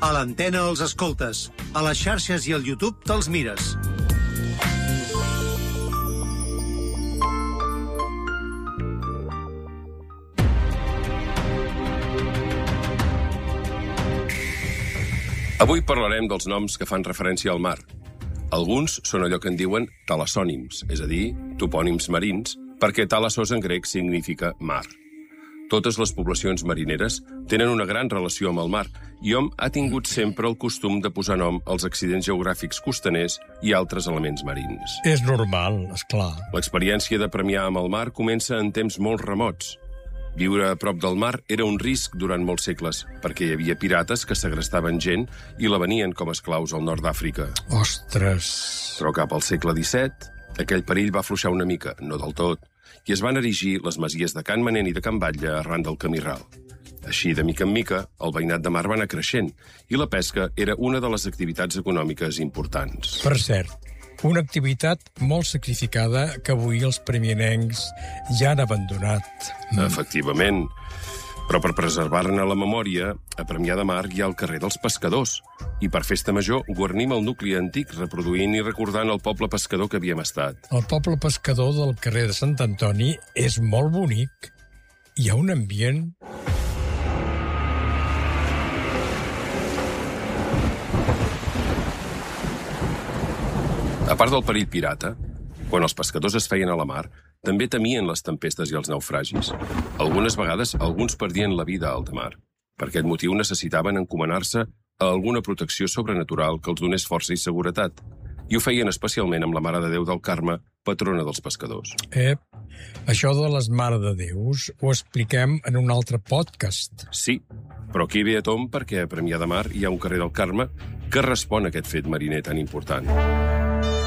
A l'antena els escoltes, a les xarxes i al YouTube te'ls mires. Avui parlarem dels noms que fan referència al mar. Alguns són allò que en diuen talassònims, és a dir, topònims marins, perquè talassos en grec significa mar. Totes les poblacions marineres tenen una gran relació amb el mar i hom ha tingut sempre el costum de posar nom als accidents geogràfics costaners i altres elements marins. És normal, esclar. L'experiència de premiar amb el mar comença en temps molt remots. Viure a prop del mar era un risc durant molts segles, perquè hi havia pirates que segrestaven gent i la venien com a esclaus al nord d'Àfrica. Ostres! Però cap al segle XVII, aquell perill va afluixar una mica, no del tot, i es van erigir les masies de Can Manent i de Can Batlle arran del camí ral. Així, de mica en mica, el veïnat de mar va anar creixent i la pesca era una de les activitats econòmiques importants. Per cert, una activitat molt sacrificada que avui els premianencs ja han abandonat. Efectivament. Però per preservar-ne la memòria, a Premià de Mar hi ha el carrer dels Pescadors. I per Festa Major guarnim el nucli antic reproduint i recordant el poble pescador que havíem estat. El poble pescador del carrer de Sant Antoni és molt bonic. Hi ha un ambient... A part del perill pirata, quan els pescadors es feien a la mar, també temien les tempestes i els naufragis. Algunes vegades, alguns perdien la vida a alta mar. Per aquest motiu necessitaven encomanar-se a alguna protecció sobrenatural que els donés força i seguretat. I ho feien especialment amb la Mare de Déu del Carme, patrona dels pescadors. Això de les Mare de Déus ho expliquem en un altre podcast. Sí, però aquí ve a tom perquè a Premià de Mar hi ha un carrer del Carme que respon a aquest fet mariner tan important.